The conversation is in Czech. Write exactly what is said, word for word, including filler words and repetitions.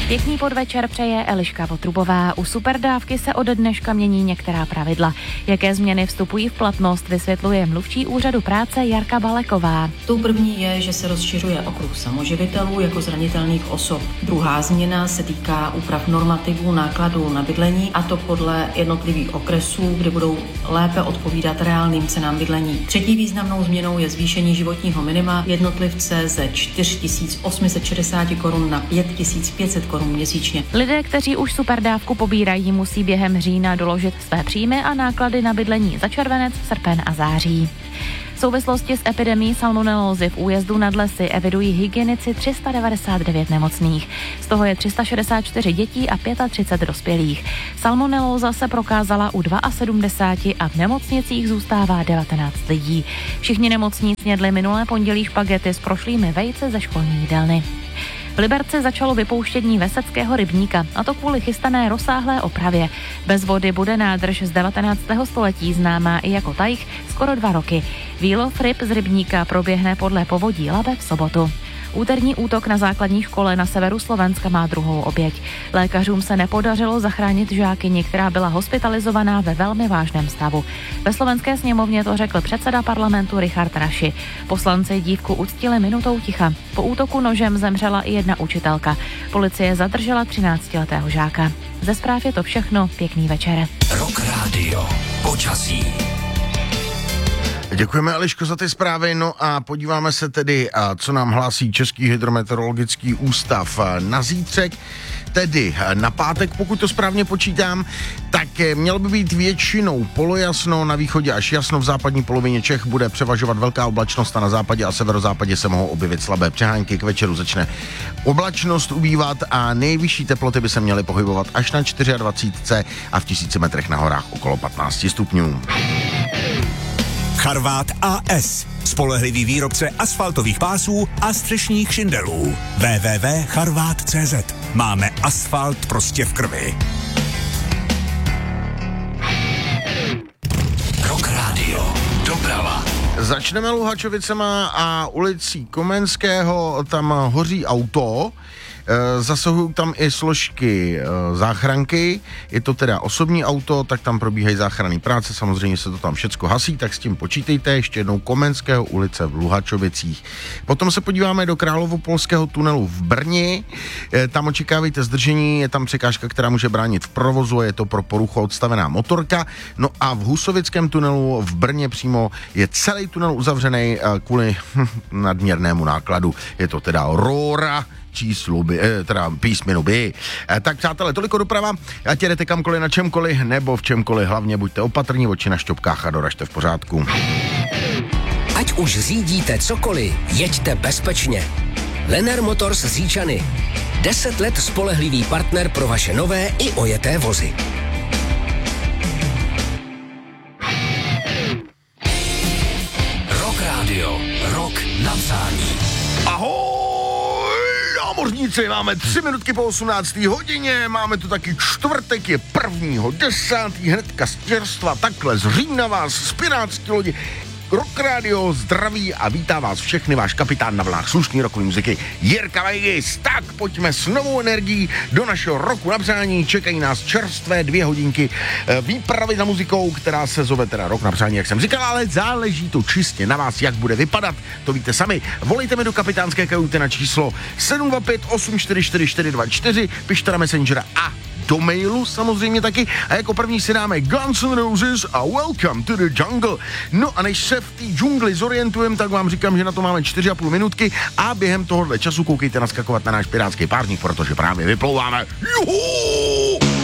Pěkný podvečer přeje Eliška Votrubová. U superdávky se od dneška mění některá pravidla. Jaké změny vstupují v platnost, vysvětluje mluvčí úřadu práce Jarka Baleková. Tou první je, že se rozšiřuje okruh samoživitelů jako zranitelných osob. Druhá změna se týká úprav normativů nákladů na bydlení, a to podle jednotlivých okresů, kde budou lépe odpovídat reálným cenám bydlení. Třetí významnou změnou je zvýšení životního minima jednotlivce ze čtyři tisíce osm set šedesát korun na pět tisíc pět set korun měsíčně. Lidé, kteří už superdávku pobírají, musí během října doložit své příjmy a náklady na bydlení za červenec, srpen a září. V souvislosti s epidemií salmonelózy v újezdu nad Lesy evidují hygienici tři sta devadesát devět nemocných. Z toho je tři sta šedesát čtyři dětí a třicet pět dospělých. Salmonelóza se prokázala u sedmdesát dva a v nemocnicích zůstává devatenáct lidí. Všichni nemocní snědli minulé pondělí špagety s prošlými vejce ze školní jídelny. V Liberci začalo vypouštění Veseckého rybníka, a to kvůli chystané rozsáhlé opravě. Bez vody bude nádrž z devatenáctého století známá i jako tajch skoro dva roky. Výlov ryb z rybníka proběhne podle povodí Labe v sobotu. Úterní útok na základní škole na severu Slovenska má druhou oběť. Lékařům se nepodařilo zachránit žákyni, která byla hospitalizovaná ve velmi vážném stavu. Ve slovenské sněmovně to řekl předseda parlamentu Richard Raši. Poslanci dívku uctili minutou ticha. Po útoku nožem zemřela i jedna učitelka. Policie zadržela třináctiletého žáka. Ze zpráv je to všechno. Pěkný večer. Rock Radio. Počasí. Děkujeme, Eliško, za ty zprávy. No a podíváme se tedy, co nám hlásí Český hydrometeorologický ústav na zítřek. Tedy na pátek, pokud to správně počítám, tak mělo by být většinou polojasno, na východě až jasno, v západní polovině Čech bude převažovat velká oblačnost a na západě a severozápadě se mohou objevit slabé přehánky. K večeru začne oblačnost ubývat a nejvyšší teploty by se měly pohybovat až na dvacet čtyři a v tisíci metrech na horách okolo patnáct stupňů. Charvát A S. Spolehlivý výrobce asfaltových pásů a střešních šindelů. w w w tečka charvát tečka cé zet. Máme asfalt prostě v krvi. Rock Radio. Doprava. Začneme Luhačovicema a ulicí Komenského, tam hoří auto. Zasahují tam i složky záchranky, je to teda osobní auto, tak tam probíhají záchranné práce, samozřejmě se to tam všecko hasí, tak s tím počítejte. Ještě jednou Komenského ulice v Luhačovicích. Potom se podíváme do Královopolského tunelu v Brně, tam očekávejte zdržení, je tam překážka, která může bránit v provozu, je to pro poruchu odstavená motorka. No a v Husovickém tunelu v Brně přímo je celý tunel uzavřený kvůli nadměrnému nákladu, je to teda Rora číslu by, eh, teda písmenu by. Eh, tak přátelé, toliko doprava, ať jedete kamkoliv na čemkoliv nebo v čemkoliv, hlavně buďte opatrní, oči na šťopkách a doražte v pořádku. Ať už řídíte cokoliv, jeďte bezpečně. Lennar Motors z Říčany. Deset let spolehlivý partner pro vaše nové i ojeté vozy. Rock Radio. Rock na přání. Ahoj! Námořníci, máme tři minutky po osmnácté hodině, máme tu taky čtvrtek, je prvního desátý, hnedka z čerstva, takhle z Římna vás, z pirátský lodi. Rock Radio zdraví a vítá vás všechny váš kapitán na vlnách slušný rokový muziky Jirka Vegas. Tak pojďme s novou energií do našeho roku na přání. Čekají nás čerstvé dvě hodinky výpravy za muzikou, která se zove teda Rok na přání, jak jsem říkal, ale záleží to čistě na vás, jak bude vypadat. To víte sami. Volejte mi do kapitánské kajuty na číslo sedm dva pět osm čtyři čtyři čtyři dva čtyři, pište na Messengera a do mailu samozřejmě taky. A jako první si dáme Guns N' Roses a Welcome to the Jungle. No a než se v té džungli zorientujeme, tak vám říkám, že na to máme čtyři a půl minutky a během tohohle času koukejte naskakovat na náš pirátský párník, protože právě vyplouváme. Juhu!